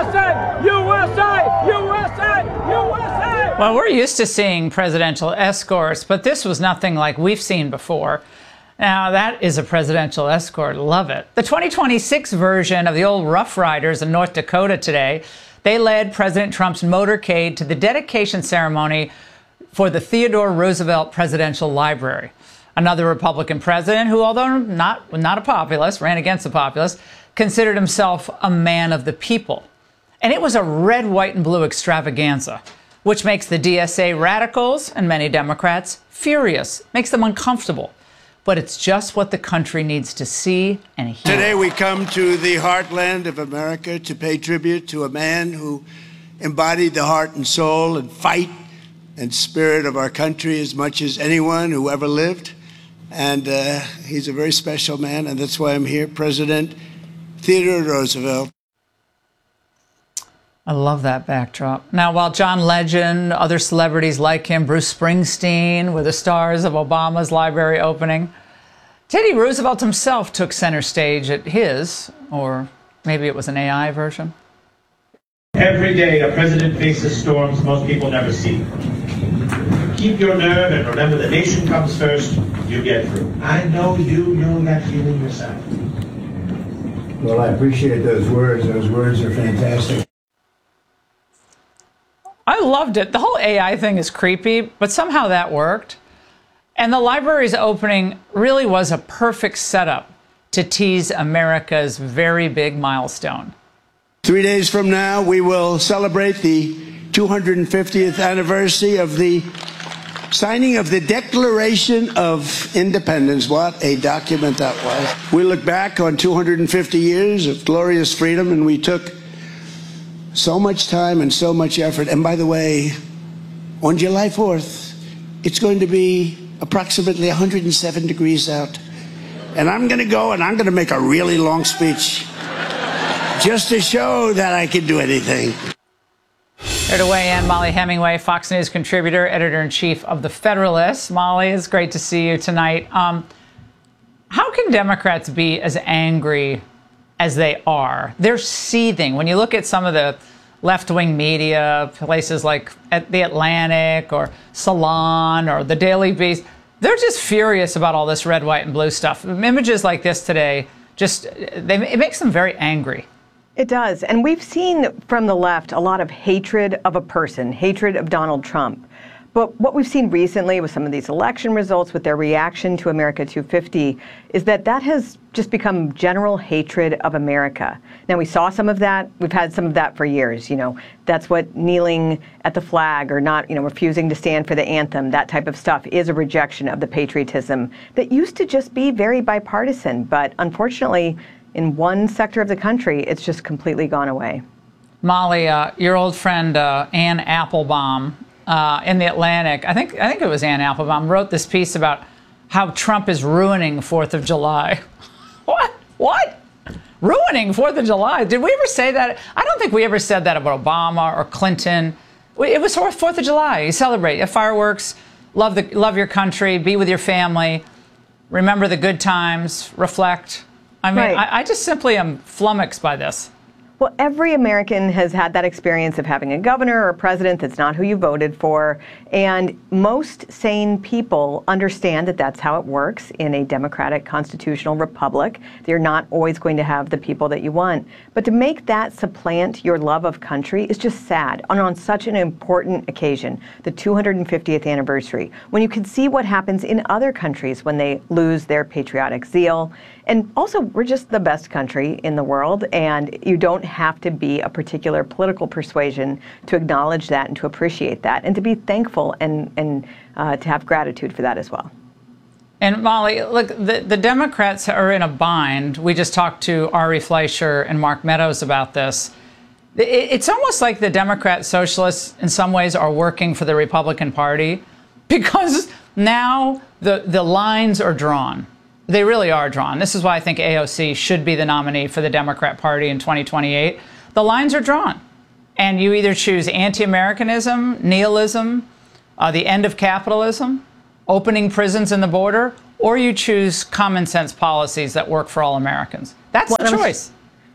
USA! USA! USA! USA! Well, we're used to seeing presidential escorts, but this was nothing like we've seen before. Now, that is a presidential escort. Love it. The 2026 version of the old Rough Riders in North Dakota today, they led President Trump's motorcade to the dedication ceremony for the Theodore Roosevelt Presidential Library. Another Republican president who, although not a populist, ran against the populist, considered himself a man of the people. And it was a red, white, and blue extravaganza, which makes the DSA radicals and many Democrats furious, makes them uncomfortable. But it's just what the country needs to see and hear. Today we come to the heartland of America to pay tribute to a man who embodied the heart and soul and fight and spirit of our country as much as anyone who ever lived. And he's a very special man, and that's why I'm here, President Theodore Roosevelt. I love that backdrop. Now, while John Legend, other celebrities like him, Bruce Springsteen were the stars of Obama's library opening, Teddy Roosevelt himself took center stage at his, or maybe it was an AI version. Every day a president faces storms most people never see. Keep your nerve and remember the nation comes first, you get through. I know you know that feeling yourself. Well, I appreciate those words. Those words are fantastic. I loved it. The whole AI thing is creepy, but somehow that worked. And the library's opening really was a perfect setup to tease America's very big milestone. 3 days from now, we will celebrate the 250th anniversary of the signing of the Declaration of Independence. What a document that was. We look back on 250 years of glorious freedom, and we took so much time and so much effort. And by the way, on July 4th, it's going to be approximately 107 degrees out. And I'm going to go and I'm going to make a really long speech just to show that I can do anything. Here to weigh in, Mollie Hemingway, Fox News contributor, editor-in-chief of The Federalist. Mollie, it's great to see you tonight. How can Democrats be as angry as they are? They're seething. When you look at some of the left-wing media, places like The Atlantic or Salon or The Daily Beast, they're just furious about all this red, white, and blue stuff. Images like this today, it makes them very angry. It does. And we've seen from the left a lot of hatred of a person, hatred of Donald Trump. But what we've seen recently with some of these election results, with their reaction to America 250, is that has just become general hatred of America. Now, we saw some of that. We've had some of that for years. You know, that's what kneeling at the flag or not, refusing to stand for the anthem, that type of stuff is a rejection of the patriotism that used to just be very bipartisan. But unfortunately, in one sector of the country, it's just completely gone away. Mollie, your old friend Ann Applebaum in The Atlantic, I think it was Ann Applebaum, wrote this piece about how Trump is ruining 4th of July. What? Ruining 4th of July? Did we ever say that? I don't think we ever said that about Obama or Clinton. It was 4th of July. You celebrate, you have fireworks, love your country, be with your family, remember the good times, reflect. I mean, right. I just simply am flummoxed by this. Well, every American has had that experience of having a governor or a president that's not who you voted for. And most sane people understand that that's how it works in a democratic constitutional republic. You're not always going to have the people that you want. But to make that supplant your love of country is just sad. And on such an important occasion, the 250th anniversary, when you can see what happens in other countries when they lose their patriotic zeal. And also, we're just the best country in the world, and you don't have to be a particular political persuasion to acknowledge that and to appreciate that and to be thankful and to have gratitude for that as well. And Mollie, look, the Democrats are in a bind. We just talked to Ari Fleischer and Mark Meadows about this. It's almost like the Democrat socialists in some ways are working for the Republican Party because now the lines are drawn. They really are drawn. This is why I think AOC should be the nominee for the Democrat Party in 2028. The lines are drawn. And you either choose anti-Americanism, nihilism, the end of capitalism, opening prisons in the border, or you choose common sense policies that work for all Americans. That's the choice.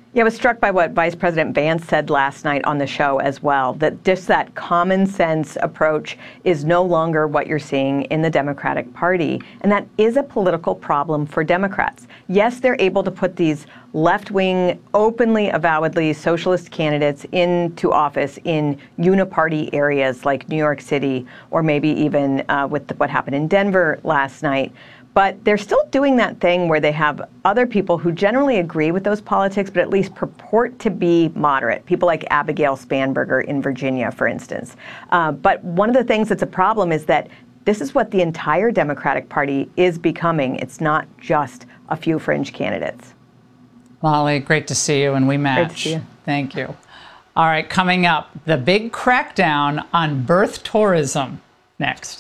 Yeah, I was struck by what Vice President Vance said last night on the show as well, that just that common sense approach is no longer what you're seeing in the Democratic Party. And that is a political problem for Democrats. Yes, they're able to put these left-wing, openly, avowedly socialist candidates into office in uniparty areas like New York City, or maybe even with what happened in Denver last night. But they're still doing that thing where they have other people who generally agree with those politics, but at least purport to be moderate. People like Abigail Spanberger in Virginia, for instance. But one of the things that's a problem is that this is what the entire Democratic Party is becoming. It's not just a few fringe candidates. Molly, great to see you, and we match. Great to see you. Thank you. All right, coming up, the big crackdown on birth tourism next.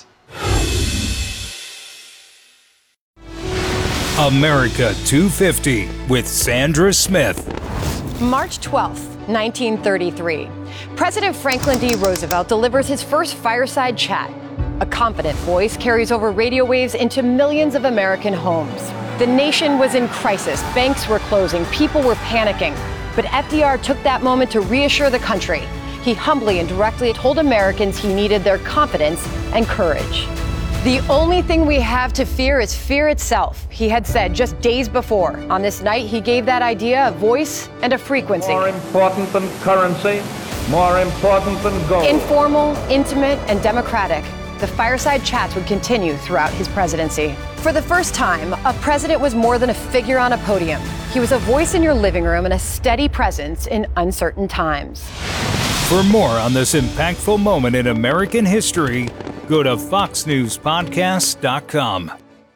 America 250 with Sandra Smith. March 12th, 1933. President Franklin D. Roosevelt delivers his first fireside chat. A confident voice carries over radio waves into millions of American homes. The nation was in crisis. Banks were closing. People were panicking. But FDR took that moment to reassure the country. He humbly and directly told Americans he needed their confidence and courage. The only thing we have to fear is fear itself, he had said just days before. On this night, he gave that idea a voice and a frequency. More important than currency, more important than gold. Informal, intimate, and democratic, the fireside chats would continue throughout his presidency. For the first time, a president was more than a figure on a podium. He was a voice in your living room and a steady presence in uncertain times. For more on this impactful moment in American history, go to foxnewspodcast.com.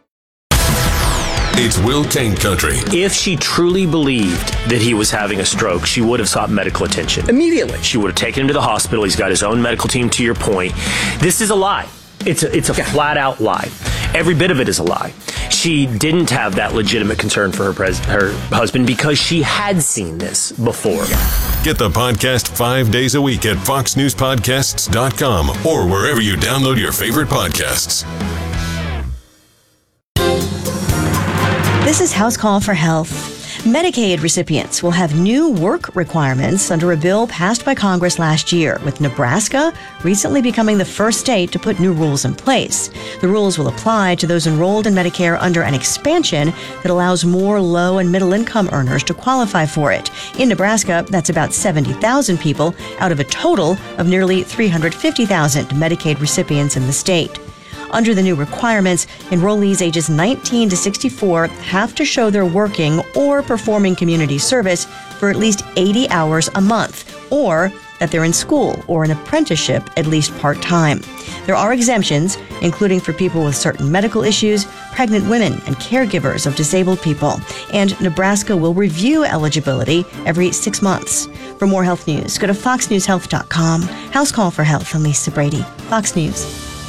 It's Will Cain country. If she truly believed that he was having a stroke, she would have sought medical attention immediately. She would have taken him to the hospital. He's got his own medical team, to your point. This is a lie. It's a flat out lie. Every bit of it is a lie. She didn't have that legitimate concern for her husband because she had seen this before. Get the podcast 5 days a week at foxnewspodcasts.com or wherever you download your favorite podcasts. This is House Call for Health. Medicaid recipients will have new work requirements under a bill passed by Congress last year, with Nebraska recently becoming the first state to put new rules in place. The rules will apply to those enrolled in Medicare under an expansion that allows more low and middle income earners to qualify for it. In Nebraska, that's about 70,000 people out of a total of nearly 350,000 Medicaid recipients in the state. Under the new requirements, enrollees ages 19 to 64 have to show they're working or performing community service for at least 80 hours a month, or that they're in school or an apprenticeship at least part-time. There are exemptions, including for people with certain medical issues, pregnant women, and caregivers of disabled people. And Nebraska will review eligibility every 6 months. For more health news, go to foxnewshealth.com. House Call for Health. I'm Lisa Brady, Fox News.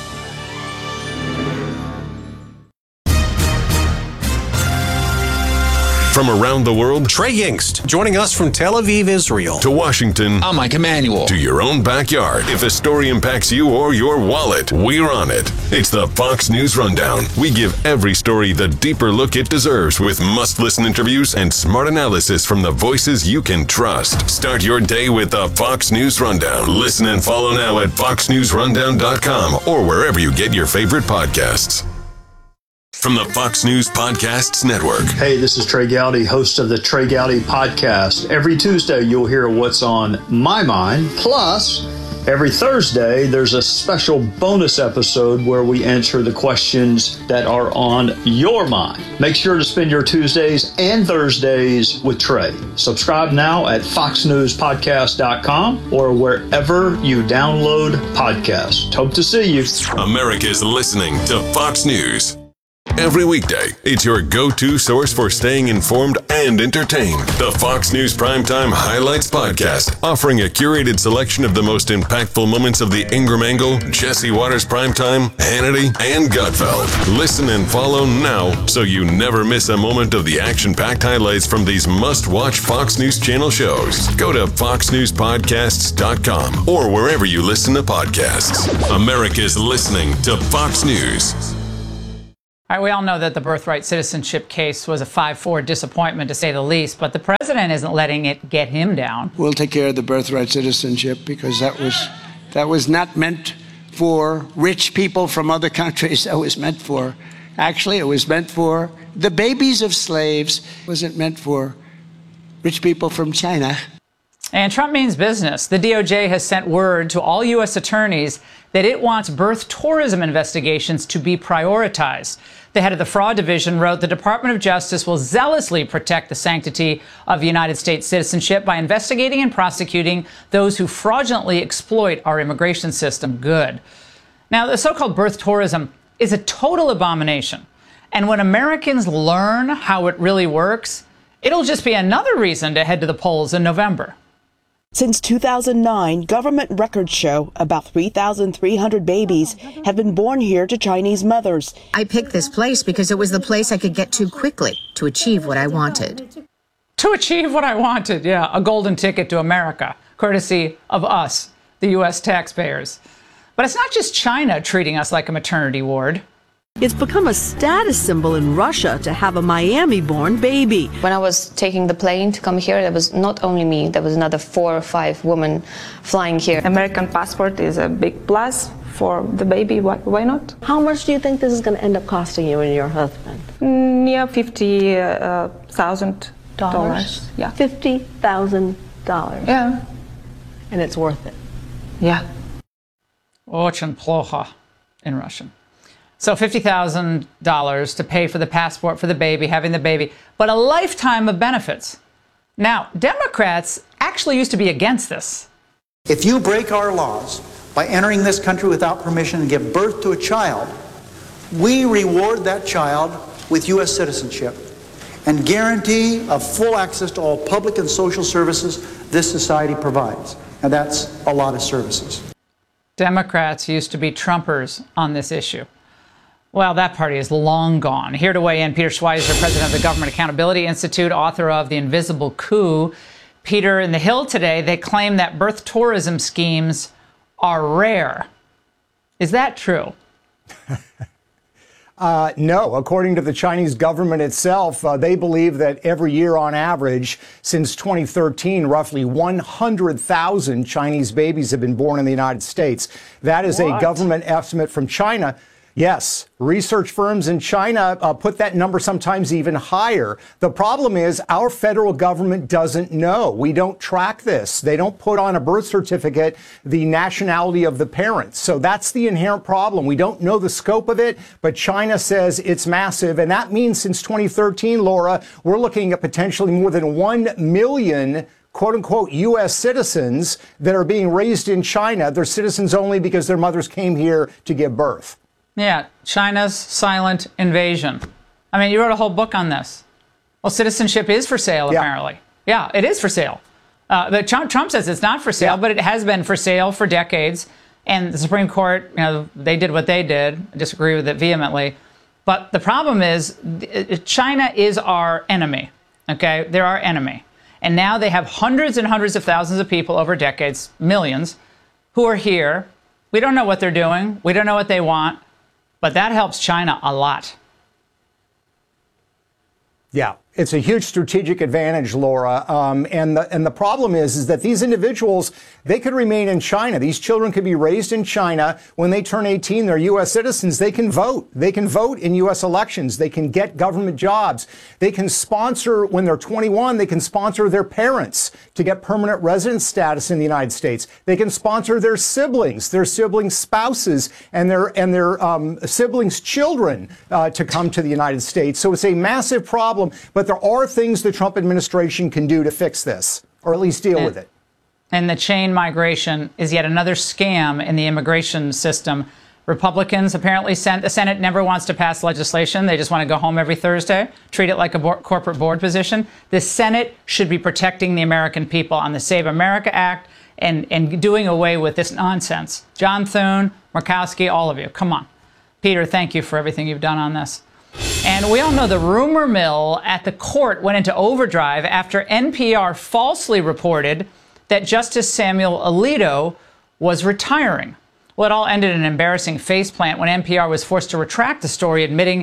From around the world, Trey Yingst, joining us from Tel Aviv, Israel. To Washington, I'm Mike Emanuel. To your own backyard. If a story impacts you or your wallet, we're on it. It's the Fox News Rundown. We give every story the deeper look it deserves with must-listen interviews and smart analysis from the voices you can trust. Start your day with the Fox News Rundown. Listen and follow now at foxnewsrundown.com or wherever you get your favorite podcasts. From the Fox News Podcasts Network. Hey, this is Trey Gowdy, host of the Trey Gowdy Podcast. Every Tuesday, you'll hear what's on my mind. Plus, every Thursday, there's a special bonus episode where we answer the questions that are on your mind. Make sure to spend your Tuesdays and Thursdays with Trey. Subscribe now at foxnewspodcast.com or wherever you download podcasts. Hope to see you. America's listening to Fox News. Every weekday, it's your go-to source for staying informed and entertained. The Fox News Primetime Highlights Podcast, offering a curated selection of the most impactful moments of the Ingram Angle, Jesse Waters Primetime, Hannity, and Gutfeld. Listen and follow now so you never miss a moment of the action-packed highlights from these must-watch Fox News Channel shows. Go to foxnewspodcasts.com or wherever you listen to podcasts. America's listening to Fox News. All right, we all know that the birthright citizenship case was a 5-4 disappointment, to say the least, but the president isn't letting it get him down. We'll take care of the birthright citizenship because that was not meant for rich people from other countries. That was meant for, actually, it was meant for the babies of slaves. It wasn't meant for rich people from China. And Trump means business. The DOJ has sent word to all U.S. attorneys that it wants birth tourism investigations to be prioritized. The head of the fraud division wrote, the Department of Justice will zealously protect the sanctity of United States citizenship by investigating and prosecuting those who fraudulently exploit our immigration system. Good. Now, the so-called birth tourism is a total abomination. And when Americans learn how it really works, it'll just be another reason to head to the polls in November. Since 2009, government records show about 3,300 babies have been born here to Chinese mothers. I picked this place because it was the place I could get to quickly to achieve what I wanted. To achieve what I wanted, yeah, a golden ticket to America, courtesy of us, the U.S. taxpayers. But it's not just China treating us like a maternity ward. It's become a status symbol in Russia to have a Miami-born baby. When I was taking the plane to come here, there was not only me, there was another 4 or 5 women flying here. American passport is a big plus for the baby. Why not? How much do you think this is going to end up costing you and your husband? Near $50,000. Yeah. $50,000. Yeah. And it's worth it. Yeah. Очень плохо in Russian. So $50,000 to pay for the passport for the baby, having the baby, but a lifetime of benefits. Now, Democrats actually used to be against this. If you break our laws by entering this country without permission and give birth to a child, we reward that child with U.S. citizenship and guarantee of full access to all public and social services this society provides. And that's a lot of services. Democrats used to be Trumpers on this issue. Well, that party is long gone. Here to weigh in, Peter Schweizer, president of the Government Accountability Institute, author of The Invisible Coup. Peter, in The Hill today, they claim that birth tourism schemes are rare. Is that true? No. According to the Chinese government itself, they believe that every year on average, since 2013, roughly 100,000 Chinese babies have been born in the United States. That is a government estimate from China. Yes, research firms in China put that number sometimes even higher. The problem is our federal government doesn't know. We don't track this. They don't put on a birth certificate the nationality of the parents. So that's the inherent problem. We don't know the scope of it, but China says it's massive. And that means since 2013, Laura, we're looking at potentially more than 1 million quote-unquote U.S. citizens that are being raised in China. They're citizens only because their mothers came here to give birth. Yeah, China's silent invasion. I mean, you wrote a whole book on this. Well, citizenship is for sale, apparently. Yeah, it is for sale. But Trump says it's not for sale, but it has been for sale for decades. And the Supreme Court, they did what they did. I disagree with it vehemently. But the problem is China is our enemy, okay? They're our enemy. And now they have hundreds and hundreds of thousands of people over decades, millions, who are here. We don't know what they're doing. We don't know what they want. But that helps China a lot. Yeah, it's a huge strategic advantage, Laura. And the problem is that these individuals, they could remain in China. These children could be raised in China. When they turn 18, they're U.S. citizens. They can vote. They can vote in U.S. elections. They can get government jobs. They can sponsor, when they're 21, they can sponsor their parents to get permanent residence status in the United States. They can sponsor their siblings spouses, and their siblings' children to come to the United States. So it's a massive problem. But there are things the Trump administration can do to fix this, or at least deal with it. And the chain migration is yet another scam in the immigration system. Republicans apparently the Senate never wants to pass legislation. They just want to go home every Thursday, treat it like a corporate board position. The Senate should be protecting the American people on the Save America Act and doing away with this nonsense. John Thune, Murkowski, all of you, come on. Peter, thank you for everything you've done on this. And we all know the rumor mill at the court went into overdrive after NPR falsely reported that Justice Samuel Alito was retiring. Well, it all ended in an embarrassing faceplant when NPR was forced to retract the story, admitting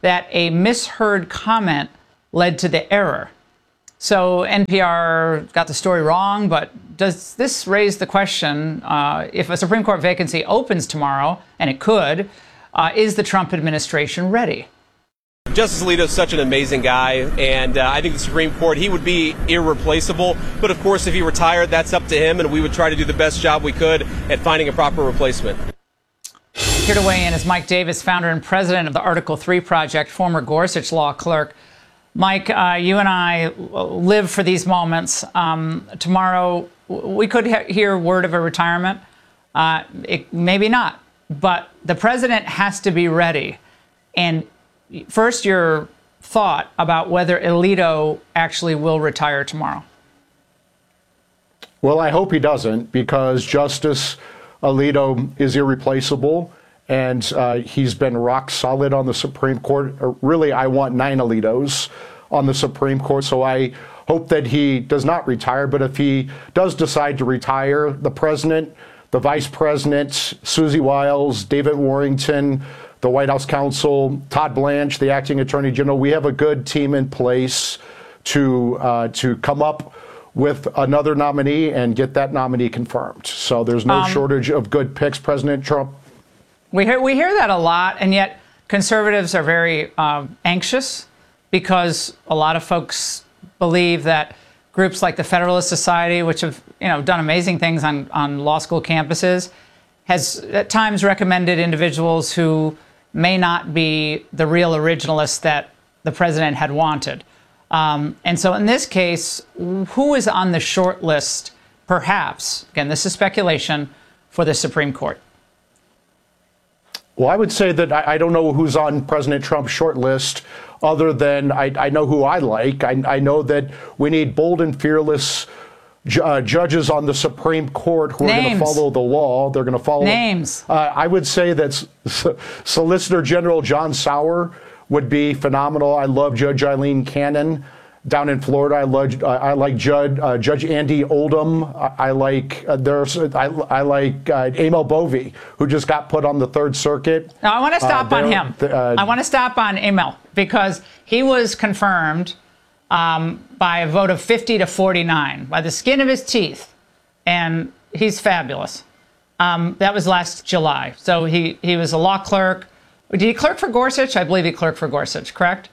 that a misheard comment led to the error. So NPR got the story wrong, but does this raise the question, if a Supreme Court vacancy opens tomorrow, and it could, is the Trump administration ready? Justice Alito is such an amazing guy, and I think the Supreme Court, he would be irreplaceable. But of course, if he retired, that's up to him, and we would try to do the best job we could at finding a proper replacement. Here to weigh in is Mike Davis, founder and president of the Article 3 Project, former Gorsuch law clerk. Mike, you and I live for these moments. Tomorrow, we could hear word of a retirement. Maybe not. But the president has to be ready. And first, your thought about whether Alito actually will retire tomorrow. Well, I hope he doesn't, because Justice Alito is irreplaceable, and he's been rock solid on the Supreme Court. Really, I want 9 Alitos on the Supreme Court, so I hope that he does not retire. But if he does decide to retire, the president, the vice president, Susie Wiles, David Warrington, the White House counsel, Todd Blanche, the acting attorney general, we have a good team in place to come up with another nominee and get that nominee confirmed. So there's no shortage of good picks. President Trump. We hear that a lot, and yet conservatives are very anxious, because a lot of folks believe that groups like the Federalist Society, which have done amazing things on law school campuses, has at times recommended individuals who may not be the real originalists that the president had wanted. And so in this case, who is on the short list, perhaps, again, this is speculation, for the Supreme Court? Well, I would say that I don't know who's on President Trump's short list, other than I know who I like. I know that we need bold and fearless judges on the Supreme Court who are going to follow the law. They're going to follow names. I would say that Solicitor General John Sauer would be phenomenal. I love Judge Eileen Cannon down in Florida. I like Judge Andy Oldham. I like Emil Bovee, who just got put on the Third Circuit. Now, I want to stop on him. I want to stop on Emil, because he was confirmed by a vote of 50 to 49 by the skin of his teeth, and he's fabulous. That was last July. So he was a law clerk. Did he clerk for Gorsuch? I believe he clerked for Gorsuch, correct?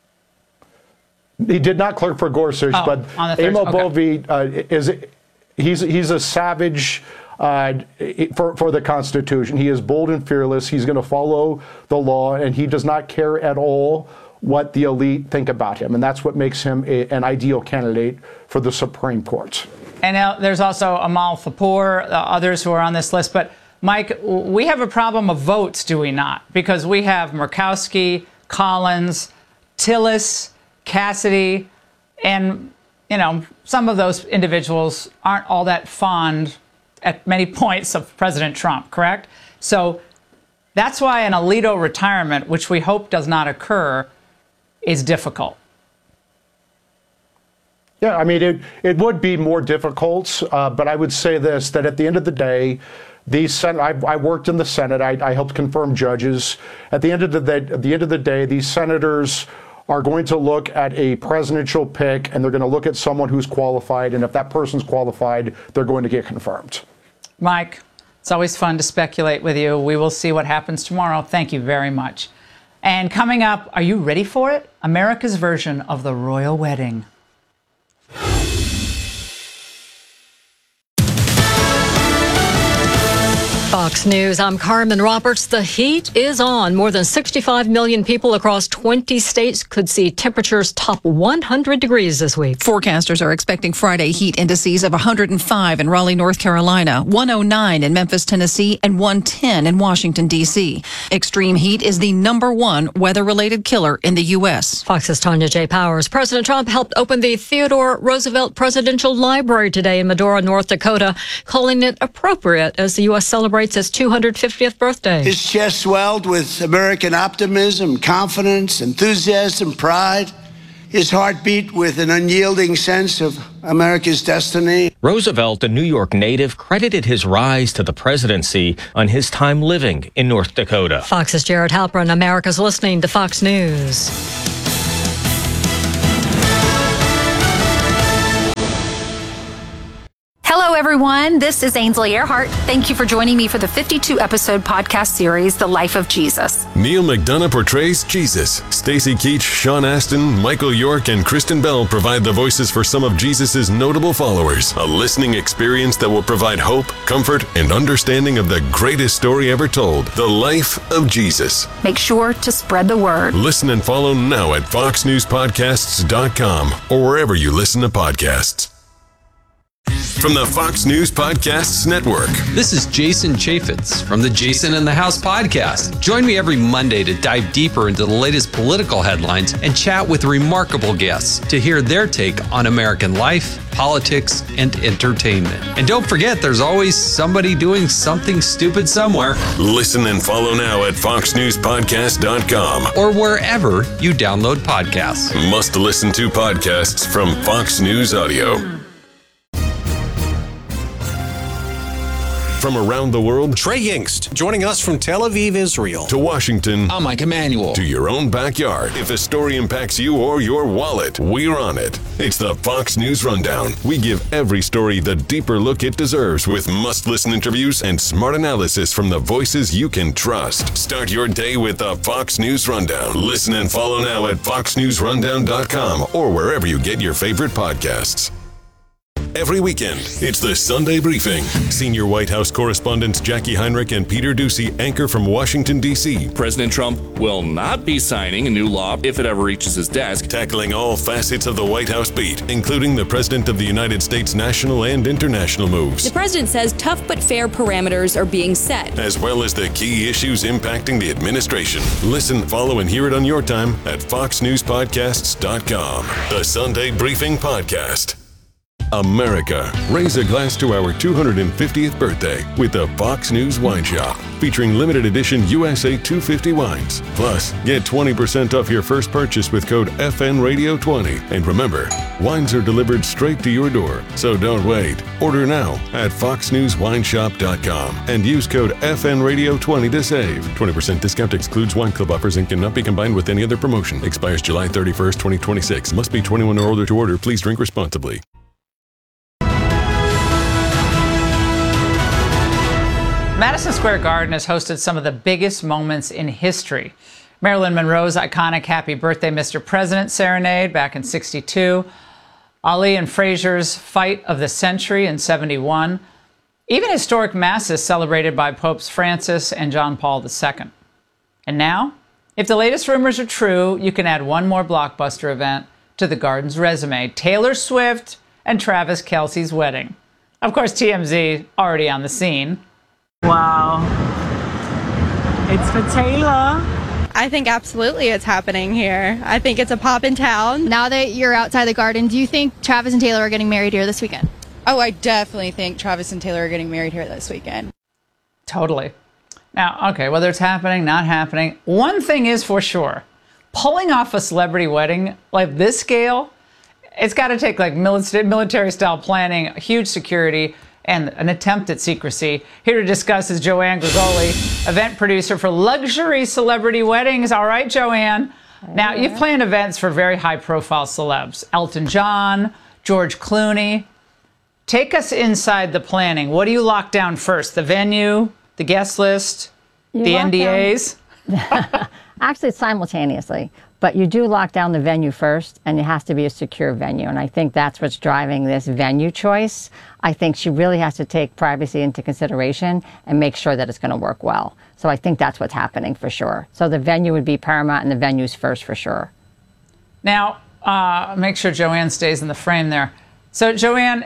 He did not clerk for Gorsuch, but Emil Bovee he's a savage for the Constitution. He is bold and fearless. He's going to follow the law, and he does not care at all what the elite think about him. And that's what makes him an ideal candidate for the Supreme Court. And there's also Amal Thapur, others who are on this list. But, Mike, we have a problem of votes, do we not? Because we have Murkowski, Collins, Tillis, Cassidy, and, some of those individuals aren't all that fond at many points of President Trump, correct? So that's why an Alito retirement, which we hope does not occur, is difficult. Yeah, I mean, it would be more difficult, but I would say this, that at the end of the day, I worked in the Senate. I helped confirm judges. At the end of the day, these senators are going to look at a presidential pick, and they're going to look at someone who's qualified, and if that person's qualified, they're going to get confirmed. Mike, it's always fun to speculate with you. We will see what happens tomorrow. Thank you very much. And coming up, are you ready for it? America's version of the royal wedding. Fox News, I'm Carmen Roberts. The heat is on. More than 65 million people across 20 states could see temperatures top 100 degrees this week. Forecasters are expecting Friday heat indices of 105 in Raleigh, North Carolina, 109 in Memphis, Tennessee, and 110 in Washington, D.C. Extreme heat is the #1 weather-related killer in the U.S. Fox's Tanya J. Powers. President Trump helped open the Theodore Roosevelt Presidential Library today in Medora, North Dakota, calling it appropriate as the U.S. celebrates its 250th birthday. His chest swelled with American optimism, confidence, enthusiasm, pride. his heart beat with an unyielding sense of America's destiny. Roosevelt, a New York native, credited his rise to the presidency on his time living in North Dakota. Fox's Jared Halpern. America's listening to Fox News. Hello, everyone. This is Ainsley Earhart. Thank you for joining me for the 52-episode podcast series, The Life of Jesus. Neil McDonough portrays Jesus. Stacy Keach, Sean Astin, Michael York, and Kristen Bell provide the voices for some of Jesus' notable followers. A listening experience that will provide hope, comfort, and understanding of the greatest story ever told, The Life of Jesus. Make sure to spread the word. Listen and follow now at foxnewspodcasts.com or wherever you listen to podcasts. From the Fox News Podcasts Network. This is Jason Chaffetz from the Jason in the House podcast. Join me every Monday to dive deeper into the latest political headlines and chat with remarkable guests to hear their take on American life, politics, and entertainment. And don't forget, there's always somebody doing something stupid somewhere. Listen and follow now at foxnewspodcast.com or wherever you download podcasts. Must listen to podcasts from Fox News Audio. From around the world, Trey Yingst, joining us from Tel Aviv, Israel. To Washington, I'm Mike Emanuel. To your own backyard. If a story impacts you or your wallet, we're on it. It's the Fox News Rundown. We give every story the deeper look it deserves with must-listen interviews and smart analysis from the voices you can trust. Start your day with the Fox News Rundown. Listen and follow now at foxnewsrundown.com or wherever you get your favorite podcasts. Every weekend, it's the Sunday Briefing. Senior White House correspondents Jackie Heinrich and Peter Doocy anchor from Washington, D.C. President Trump will not be signing a new law if it ever reaches his desk. Tackling all facets of the White House beat, including the President of the United States' national and international moves. The president says tough but fair parameters are being set, as well as the key issues impacting the administration. Listen, follow, and hear it on your time at foxnewspodcasts.com. The Sunday Briefing Podcast. America, raise a glass to our 250th birthday with the Fox News Wine Shop, featuring limited edition USA 250 wines. Plus, get 20% off your first purchase with code FNRadio20. And remember, wines are delivered straight to your door, so don't wait. Order now at foxnewswineshop.com and use code FNRadio20 to save. 20% discount excludes wine club offers and cannot be combined with any other promotion. Expires July 31st, 2026. Must be 21 or older to order. Please drink responsibly. Madison Square Garden has hosted some of the biggest moments in history. Marilyn Monroe's iconic Happy Birthday, Mr. President serenade back in '62, Ali and Fraser's Fight of the Century in '71, even historic masses celebrated by Popes Francis and John Paul II. And now, if the latest rumors are true, you can add one more blockbuster event to the Garden's resume: Taylor Swift and Travis Kelce's wedding. Of course, TMZ already on the scene. Wow. It's for Taylor. I think absolutely it's happening here. I think it's a pop in town. Now that you're outside the Garden, do you think Travis and Taylor are getting married here this weekend? Oh, I definitely think Travis and Taylor are getting married here this weekend. Totally. Now, okay, whether it's happening, not happening, one thing is for sure. Pulling off a celebrity wedding like this scale, it's got to take like military-style planning, huge security, and an attempt at secrecy. Here to discuss is Joanne Grigoli, event producer for Luxury Celebrity Weddings. All right, Joanne. Now, you've planned events for very high-profile celebs. Elton John, George Clooney. Take us inside the planning. What do you lock down first? The venue, the guest list, the NDAs? Actually, simultaneously. But you do lock down the venue first, and it has to be a secure venue. And I think that's what's driving this venue choice. I think she really has to take privacy into consideration and make sure that it's going to work well. So I think that's what's happening for sure. So the venue would be paramount, and the venue's first for sure. Now, make sure Joanne stays in the frame there. So, Joanne,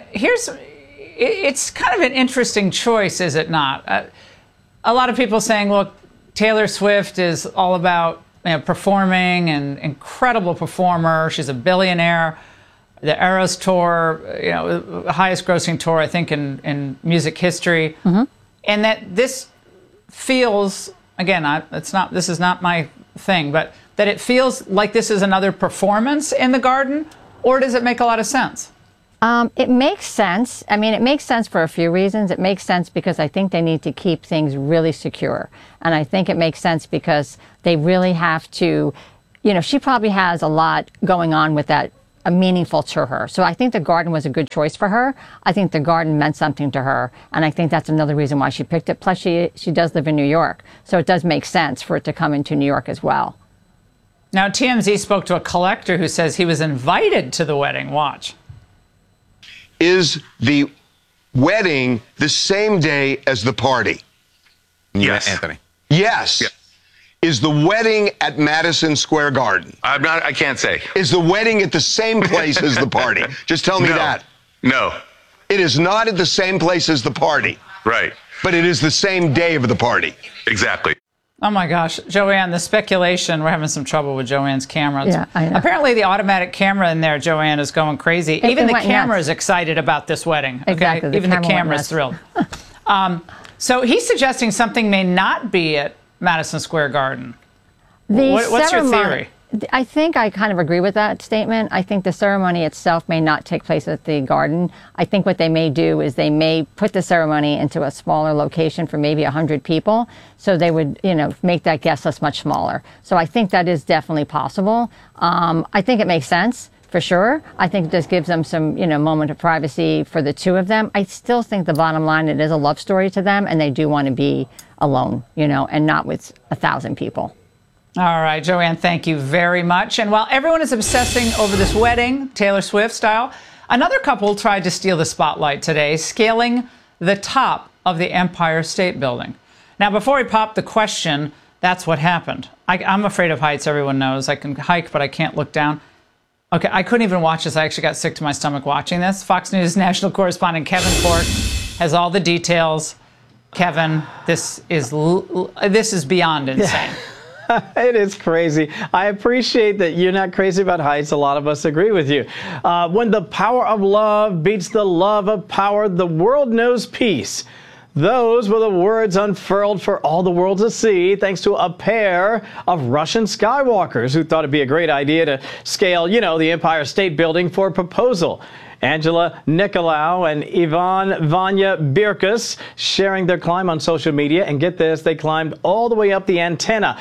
it's kind of an interesting choice, is it not? A lot of people saying, look, Taylor Swift is all about performing, an incredible performer. She's a billionaire. The Eras Tour, highest grossing tour, I think, in music history. Mm-hmm. And that this feels, again, this is not my thing, but that it feels like this is another performance in the garden, or does it make a lot of sense? It makes sense. I mean, it makes sense for a few reasons. It makes sense because I think they need to keep things really secure. And I think it makes sense because they really have to, you know, she probably has a lot going on with that meaningful to her. So I think the garden was a good choice for her. I think the garden meant something to her. And I think that's another reason why she picked it. Plus, she does live in New York. So it does make sense for it to come into New York as well. Now, TMZ spoke to a collector who says he was invited to the wedding. Watch. Is the wedding the same day as the party? Yes, Anthony. Yes. Yeah. Is the wedding at Madison Square Garden? I can't say. Is the wedding at the same place as the party? Just tell me that. No. It is not at the same place as the party. Right. But it is the same day of the party. Exactly. Oh my gosh, Joanne, the speculation, we're having some trouble with Joanne's camera. Yeah, I know. Apparently the automatic camera in there, Joanne, is going crazy. Even the camera is excited about this wedding. Okay? Exactly. Even the camera is thrilled. So he's suggesting something may not be at Madison Square Garden. What's your theory? I think I kind of agree with that statement. I think the ceremony itself may not take place at the garden. I think what they may do is they may put the ceremony into a smaller location for maybe 100 people. So they would, you know, make that guest list much smaller. So I think that is definitely possible. I think it makes sense for sure. I think this gives them some, you know, moment of privacy for the two of them. I still think the bottom line, it is a love story to them, and they do want to be alone, you know, and not with 1,000 people. All right, Joanne, thank you very much. And while everyone is obsessing over this wedding, Taylor Swift style, another couple tried to steal the spotlight today, scaling the top of the Empire State Building. Now, before we pop the question, that's what happened. I'm afraid of heights, everyone knows. I can hike, but I can't look down. Okay, I couldn't even watch this. I actually got sick to my stomach watching this. Fox News national correspondent Kevin Corke has all the details. Kevin, this is beyond insane. Yeah. It is crazy. I appreciate that you're not crazy about heights. A lot of us agree with you. When the power of love beats the love of power, the world knows peace. Those were the words unfurled for all the world to see, thanks to a pair of Russian skywalkers who thought it'd be a great idea to scale, you know, the Empire State Building for a proposal. Angela Nicolau and Ivan Vanya Birkus sharing their climb on social media. And get this, they climbed all the way up the antenna,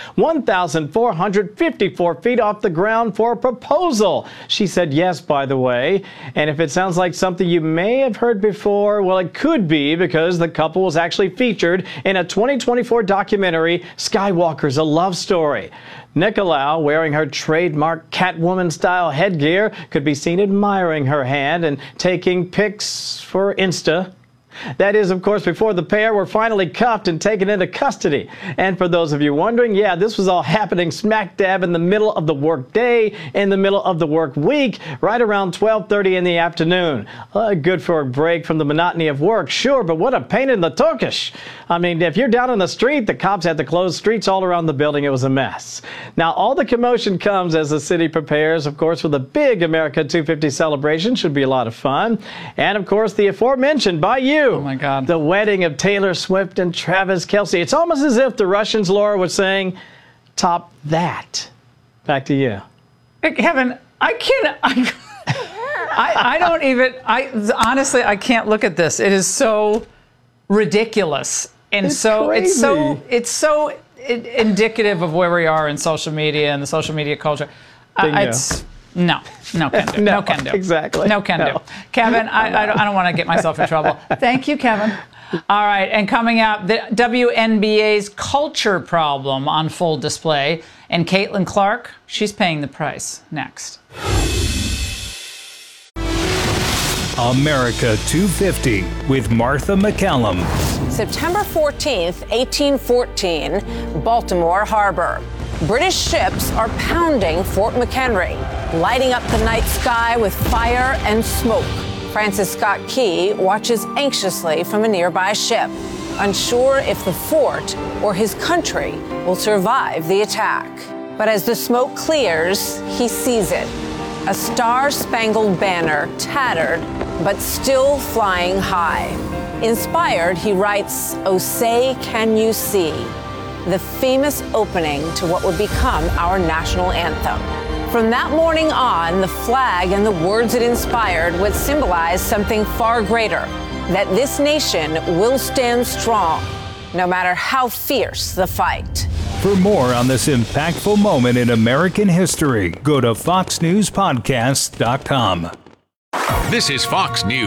1,454 feet off the ground for a proposal. She said yes, by the way. And if it sounds like something you may have heard before, well, it could be, because the couple was actually featured in a 2024 documentary, Skywalker's A Love Story. Nicolau, wearing her trademark Catwoman-style headgear, could be seen admiring her hand and taking pics for Insta. That is, of course, before the pair were finally cuffed and taken into custody. And for those of you wondering, yeah, this was all happening smack dab in the middle of the work day, in the middle of the work week, right around 12:30 in the afternoon. Good for a break from the monotony of work, sure, but what a pain in the Turkish. I mean, if you're down on the street, the cops had to close streets all around the building. It was a mess. Now, all the commotion comes as the city prepares, of course, for the big America 250 celebration. Should be a lot of fun. And, of course, the aforementioned by you. Oh, my God. The wedding of Taylor Swift and Travis Kelce. It's almost as if the Russians, Laura, was saying, top that. Back to you. Kevin, I can't... honestly, I can't look at this. It is so ridiculous. And it's so indicative of where we are in social media and the social media culture. No can do. No can do. Exactly. No can do. Kevin, I don't want to get myself in trouble. Thank you, Kevin. All right, and coming up, the WNBA's culture problem on full display. And Caitlin Clark, she's paying the price. Next. America 250 with Martha McCallum. September 14th, 1814, Baltimore Harbor. British ships are pounding Fort McHenry, lighting up the night sky with fire and smoke. Francis Scott Key watches anxiously from a nearby ship, unsure if the fort or his country will survive the attack. But as the smoke clears, he sees it. A star-spangled banner, tattered, but still flying high. Inspired, he writes, "Oh, say, can you see? the famous opening to what would become our national anthem. From that morning on, the flag and the words it inspired would symbolize something far greater, that this nation will stand strong, no matter how fierce the fight. For more on this impactful moment in American history, go to foxnewspodcast.com. This is Fox News.